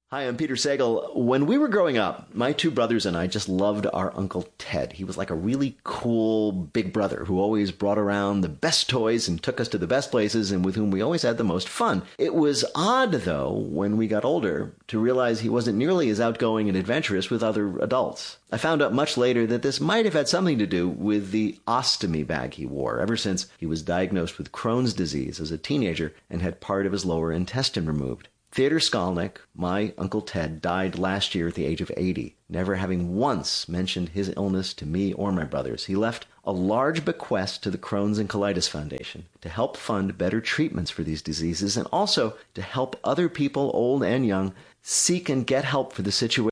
Hi, I'm Peter Sagal. When we were growing up, my two brothers and I just loved our Uncle Ted. He was like a really cool big brother who always brought around the best toys and took us to the best places and with whom we always had the most fun. It was odd, though, when we got older, to realize he wasn't nearly as outgoing and adventurous with other adults. I found out much later that this might have had something to do with the ostomy bag he wore ever since he was diagnosed with Crohn's disease as a teenager and had part of his lower intestine removed. Theodor Skalnick, my Uncle Ted, died last year at the age of 80, never having once mentioned his illness to me or my brothers. He left a large bequest to the Crohn's and Colitis Foundation to help fund better treatments for these diseases and also to help other people, old and young, seek and get help for the situation.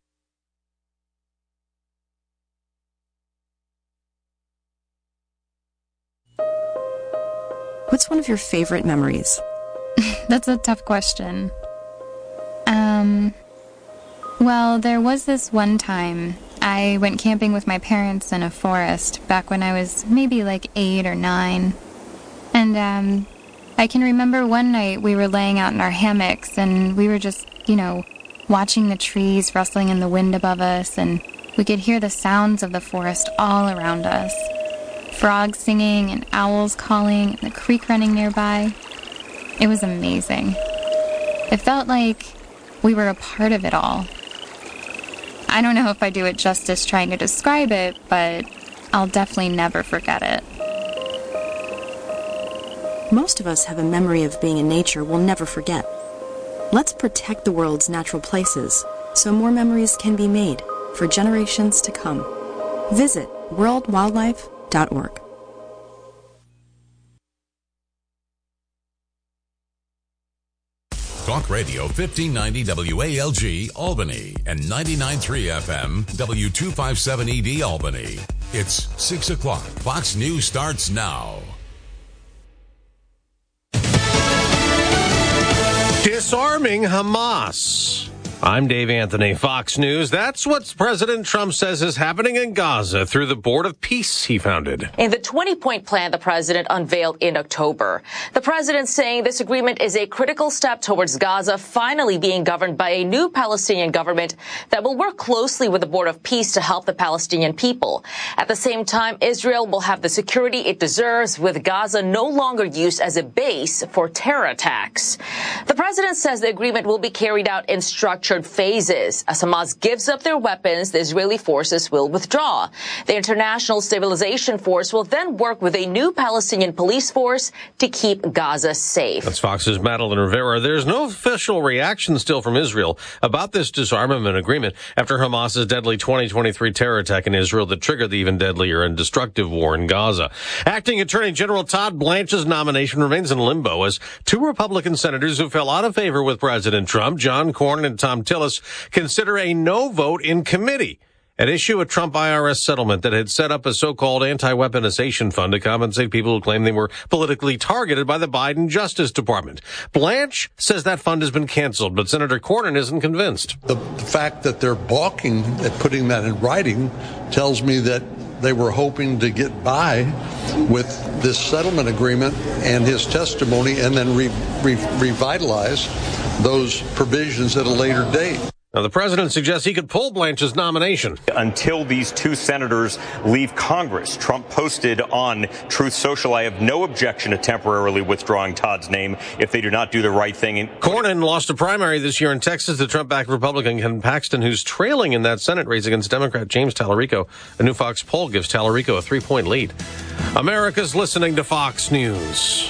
What's one of your favorite memories? That's a tough question. Well, there was this one time I went camping with my parents in a forest back when I was maybe like 8 or 9. And, I can remember one night we were laying out in our hammocks and we were just, watching the trees rustling in the wind above us, and we could hear the sounds of the forest all around us. Frogs singing and owls calling and the creek running nearby. It was amazing. It felt like we were a part of it all. I don't know if I do it justice trying to describe it, but I'll definitely never forget it. Most of us have a memory of being in nature we'll never forget. Let's protect the world's natural places so more memories can be made for generations to come. Visit worldwildlife.org. Talk Radio 1590 WALG Albany and 99.3 FM W257ED Albany. It's 6 o'clock. Fox News starts now. Disarming Hamas. I'm Dave Anthony, Fox News. That's what President Trump says is happening in Gaza through the Board of Peace he founded. In the 20-point plan the president unveiled in October, the president saying this agreement is a critical step towards Gaza finally being governed by a new Palestinian government that will work closely with the Board of Peace to help the Palestinian people. At the same time, Israel will have the security it deserves, with Gaza no longer used as a base for terror attacks. The president says the agreement will be carried out in structured phases. As Hamas gives up their weapons, the Israeli forces will withdraw. The International Stabilization Force will then work with a new Palestinian police force to keep Gaza safe. That's Fox's Madeline Rivera. There's no official reaction still from Israel about this disarmament agreement after Hamas's deadly 2023 terror attack in Israel that triggered the even deadlier and destructive war in Gaza. Acting Attorney General Todd Blanche's nomination remains in limbo as two Republican senators who fell out of favor with President Trump, John Cornyn and Tom Tillis, consider a no vote in committee. At issue, a Trump IRS settlement that had set up a so-called anti-weaponization fund to compensate people who claim they were politically targeted by the Biden Justice Department. Blanche says that fund has been canceled, but Senator Cornyn isn't convinced. The fact that they're balking at putting that in writing tells me that they were hoping to get by with this settlement agreement and his testimony and then revitalize those provisions at a later date. Now, the president suggests he could pull Blanche's nomination. Until these two senators leave Congress, Trump posted on Truth Social, I have no objection to temporarily withdrawing Todd's name if they do not do the right thing. Cornyn lost a primary this year in Texas to Trump-backed Republican Ken Paxton, who's trailing in that Senate race against Democrat James Tallarico. A new Fox poll gives Tallarico a 3-point lead. America's listening to Fox News.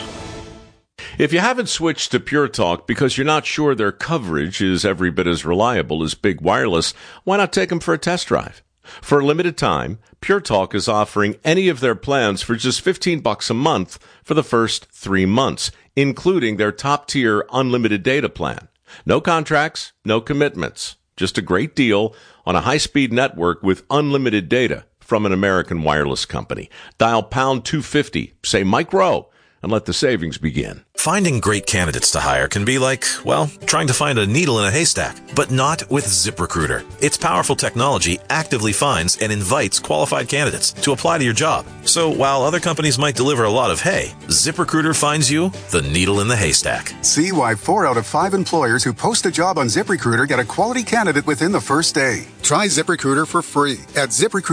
If you haven't switched to Pure Talk because you're not sure their coverage is every bit as reliable as Big Wireless, why not take them for a test drive? For a limited time, Pure Talk is offering any of their plans for just $15 a month for the first 3 months, including their top-tier unlimited data plan. No contracts, no commitments, just a great deal on a high-speed network with unlimited data from an American wireless company. Dial pound 250, say Mike Rowe, and let the savings begin. Finding great candidates to hire can be like, well, trying to find a needle in a haystack, but not with ZipRecruiter. Its powerful technology actively finds and invites qualified candidates to apply to your job. So while other companies might deliver a lot of hay, ZipRecruiter finds you the needle in the haystack. See why 4 out of 5 employers who post a job on ZipRecruiter get a quality candidate within the first day. Try ZipRecruiter for free at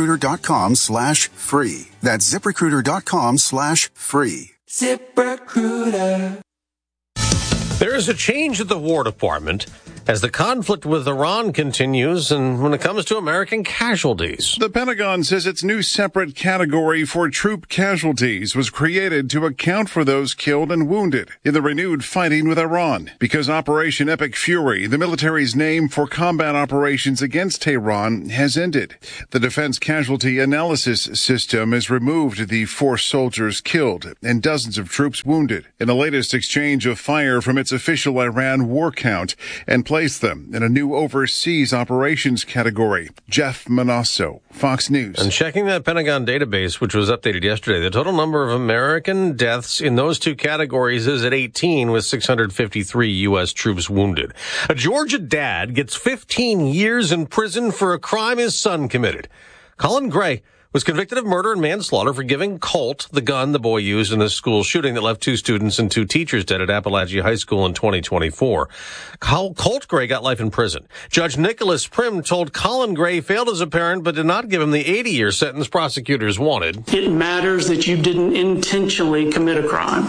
ZipRecruiter.com/free. That's ZipRecruiter.com/free. ZipRecruiter. There is a change at the War Department as the conflict with Iran continues, and when it comes to American casualties. The Pentagon says its new separate category for troop casualties was created to account for those killed and wounded in the renewed fighting with Iran. Because Operation Epic Fury, the military's name for combat operations against Tehran, has ended. The Defense Casualty Analysis System has removed the 4 soldiers killed and dozens of troops wounded in the latest exchange of fire from its official Iran war count and placed them in a new overseas operations category. Jeff Manasso, Fox News. And checking that Pentagon database, which was updated yesterday, the total number of American deaths in those two categories is at 18, with 653 U.S. troops wounded. A Georgia dad gets 15 years in prison for a crime his son committed. Colin Gray was convicted of murder and manslaughter for giving Colt the gun the boy used in the school shooting that left 2 students and 2 teachers dead at Appalachia High School in 2024. Colt Gray got life in prison. Judge Nicholas Prim told Colin Gray failed as a parent but did not give him the 80-year sentence prosecutors wanted. It matters that you didn't intentionally commit a crime.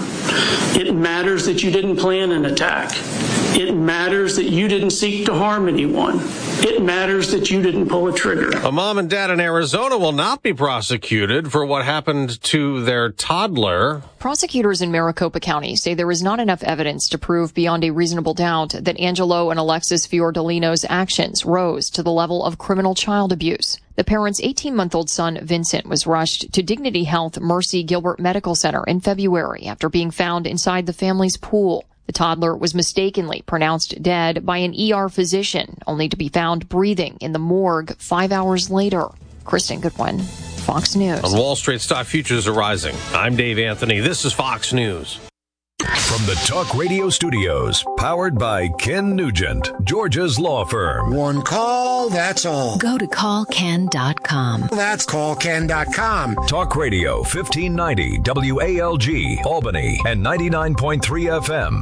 It matters that you didn't plan an attack. It matters that you didn't seek to harm anyone. It matters that you didn't pull a trigger. A mom and dad in Arizona will not be prosecuted for what happened to their toddler. Prosecutors in Maricopa County say there is not enough evidence to prove beyond a reasonable doubt that Angelo and Alexis Fiordolino's actions rose to the level of criminal child abuse. The parents' 18-month-old son, Vincent, was rushed to Dignity Health Mercy Gilbert Medical Center in February after being found inside the family's pool. The toddler was mistakenly pronounced dead by an ER physician, only to be found breathing in the morgue 5 hours later. Kristen Goodwin, Fox News. On Wall Street, stock futures are rising. I'm Dave Anthony. This is Fox News. From the Talk Radio Studios, powered by Ken Nugent, Georgia's law firm. One call, that's all. Go to callken.com. That's callken.com. Talk Radio 1590 WALG, Albany, and 99.3 FM,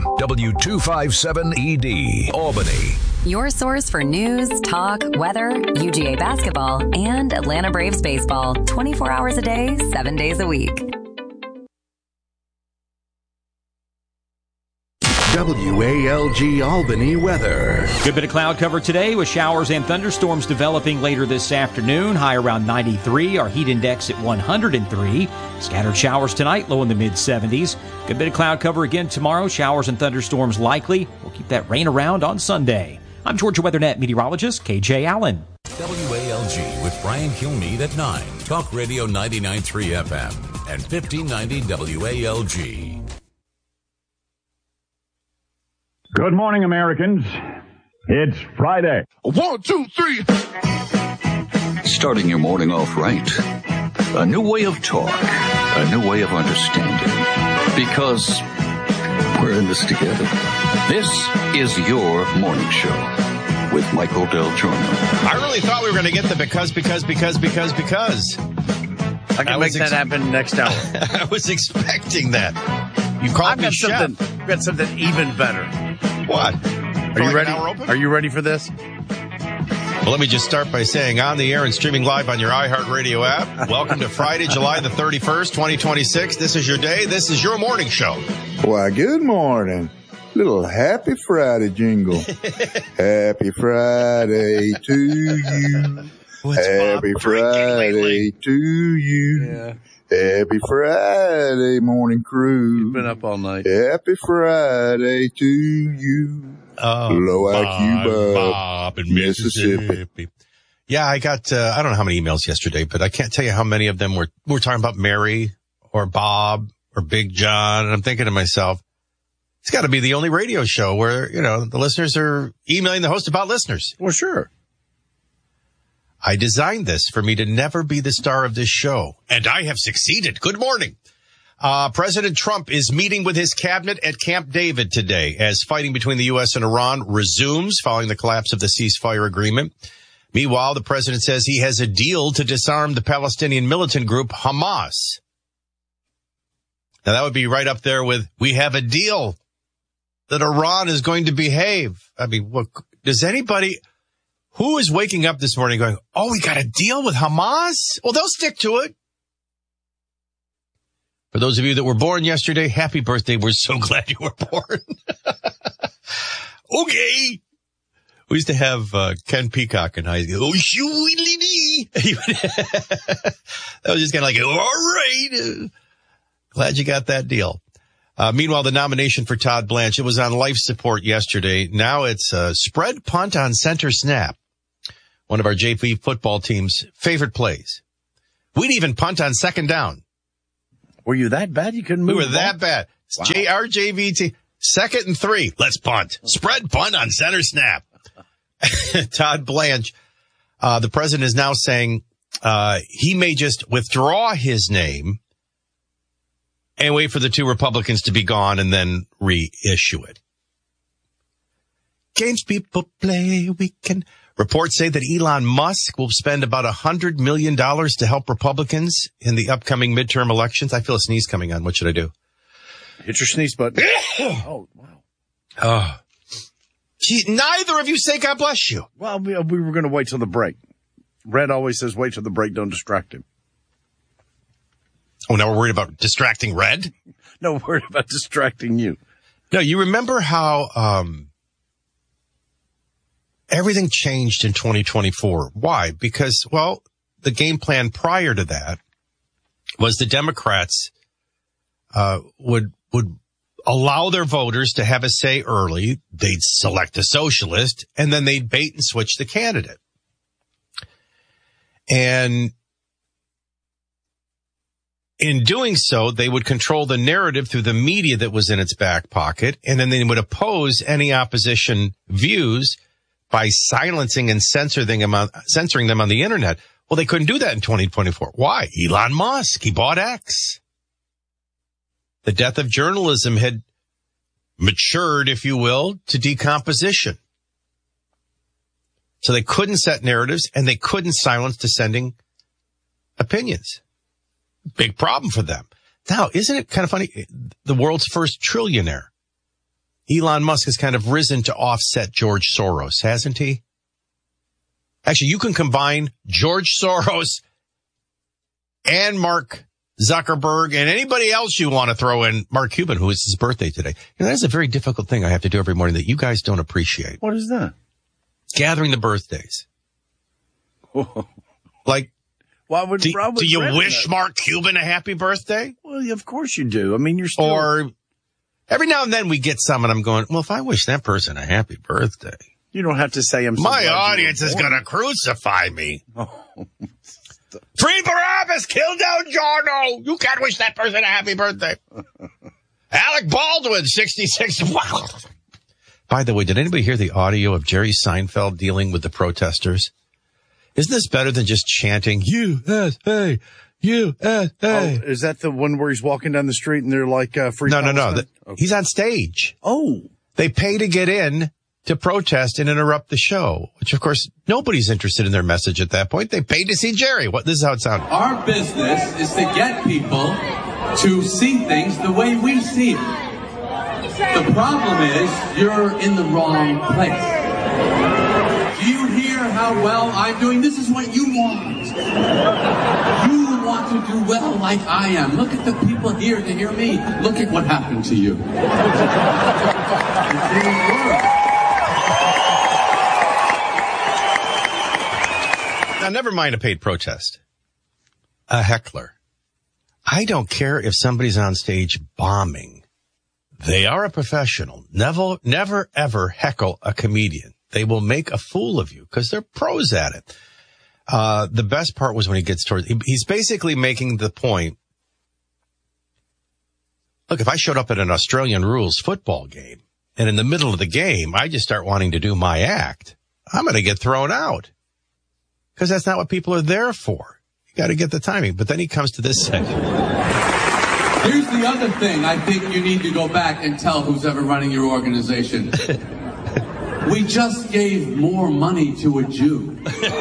W257ED, Albany. Your source for news, talk, weather, UGA basketball, and Atlanta Braves baseball. 24 hours a day, 7 days a week. WALG Albany weather. Good bit of cloud cover today with showers and thunderstorms developing later this afternoon. High around 93. Our heat index at 103. Scattered showers tonight, low in the mid-70s. Good bit of cloud cover again tomorrow. Showers and thunderstorms likely. We'll keep that rain around on Sunday. I'm Georgia WeatherNet meteorologist KJ Allen. WALG with Brian Kilmeade at 9. Talk Radio 99.3 FM and 1590 WALG. Good morning, Americans. It's Friday. 1, 2, 3. Starting your morning off right. A new way of talk. A new way of understanding. Because we're in this together. This is your morning show with Michael Del Giorno. I really thought we were going to get the because. I can make that happen next hour. I was expecting that. You called me chef. I've got something even better. What? Are you ready? Are you ready for this? Well, let me just start by saying on the air and streaming live on your iHeartRadio app. Welcome to Friday, July the 31st, 2026. This is your day. This is your morning show. Why, good morning. Little Happy Friday jingle. Happy Friday to you. Happy Friday to you. Yeah. Happy Friday, morning crew. You've been up all night. Happy Friday to you. Low IQ Bob in Mississippi. Yeah, I got, I don't know how many emails yesterday, but I can't tell you how many of them were talking about Mary or Bob or Big John. And I'm thinking to myself, it's got to be the only radio show where, the listeners are emailing the host about listeners. Well, sure. I designed this for me to never be the star of this show, and I have succeeded. Good morning. President Trump is meeting with his cabinet at Camp David today as fighting between the U.S. and Iran resumes following the collapse of the ceasefire agreement. Meanwhile, the president says he has a deal to disarm the Palestinian militant group Hamas. Now, that would be right up there with, we have a deal that Iran is going to behave. I mean, what, does anybody who is waking up this morning going, oh, we got a deal with Hamas? Well, they'll stick to it. For those of you that were born yesterday, happy birthday. We're so glad you were born. Okay. We used to have Ken Peacock in high school. Oh, that was just kind of like, all right. Glad you got that deal. Meanwhile, the nomination for Todd Blanche, it was on life support yesterday. Now it's spread punt on center snap. One of our JV football team's favorite plays. We'd even punt on second down. Were you that bad? You couldn't move? We were that bad. Wow. Our JVT, 2nd and 3. Let's punt. Spread punt on center snap. Todd Blanche, the president is now saying he may just withdraw his name and wait for the 2 Republicans to be gone and then reissue it. Games people play, we can. Reports say that Elon Musk will spend about $100 million to help Republicans in the upcoming midterm elections. I feel a sneeze coming on. What should I do? Hit your sneeze button. Oh, wow. Oh. Gee, neither of you say God bless you. Well, we were going to wait till the break. Red always says wait till the break, don't distract him. Oh, now we're worried about distracting Red? No, we're worried about distracting you. No, you remember how everything changed in 2024. Why? Because, well, the game plan prior to that was the Democrats would allow their voters to have a say early. They'd select a socialist, and then they'd bait and switch the candidate. And in doing so, they would control the narrative through the media that was in its back pocket, and then they would oppose any opposition views by silencing and censoring them on the internet. Well, they couldn't do that in 2024. Why? Elon Musk, he bought X. The death of journalism had matured, if you will, to decomposition. So they couldn't set narratives and they couldn't silence dissenting opinions. Big problem for them. Now, isn't it kind of funny? The world's first trillionaire, Elon Musk, has kind of risen to offset George Soros, hasn't he? Actually, you can combine George Soros and Mark Zuckerberg and anybody else you want to throw in. Mark Cuban, who is his birthday today. And that is a very difficult thing I have to do every morning that you guys don't appreciate. What is that? Gathering the birthdays. Like, why would do you wish Mark Cuban a happy birthday? Well, of course you do. I mean, you're still... Or every now and then we get some and I'm going, well, if I wish that person a happy birthday. You don't have to say I'm so my audience is going to crucify me. Free Barabbas, kill down Giorno. You can't wish that person a happy birthday. Alec Baldwin, 66. By the way, did anybody hear the audio of Jerry Seinfeld dealing with the protesters? Isn't this better than just chanting, USA, USA? Oh, is that the one where he's walking down the street and they're like, free Palestine? No. Okay. He's on stage. Oh. They pay to get in to protest and interrupt the show, which, of course, nobody's interested in their message at that point. They paid to see Jerry. This is how it sounded. Our business is to get people to see things the way we see it. The problem is you're in the wrong place. Do you hear how well I'm doing? This is what you want. You want to do well like I am. Look at the people here to hear me. Look at what happened to you. It didn't work. Now, never mind a paid protest. A heckler. I don't care if somebody's on stage bombing. They are a professional. Never, ever heckle a comedian. They will make a fool of you because they're pros at it. The best part was when he gets towards, he's basically making the point. Look, if I showed up at an Australian rules football game and in the middle of the game, I just start wanting to do my act, I'm going to get thrown out. Because that's not what people are there for. You got to get the timing. But then he comes to this section. Here's the other thing I think you need to go back and tell who's ever running your organization. We just gave more money to a Jew.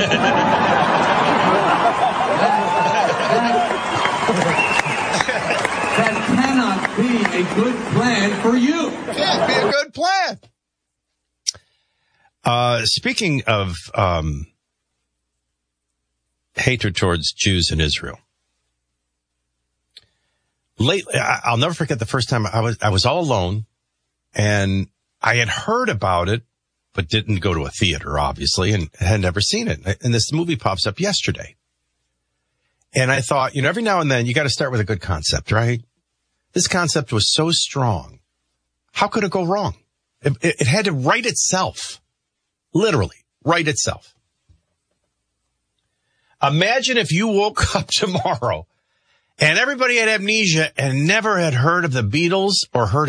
That cannot be a good plan for you. Can't be a good plan. Speaking of hatred towards Jews in Israel. Lately, I'll never forget the first time I was all alone, and I had heard about it, but didn't go to a theater, obviously, and had never seen it. And this movie pops up yesterday. And I thought, every now and then you got to start with a good concept, right? This concept was so strong. How could it go wrong? It had to write itself. Literally, write itself. Imagine if you woke up tomorrow and everybody had amnesia and never had heard of the Beatles or heard